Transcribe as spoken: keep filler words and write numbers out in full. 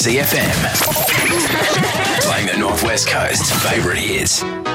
C F M. Playing the Northwest Coast's favourite hits.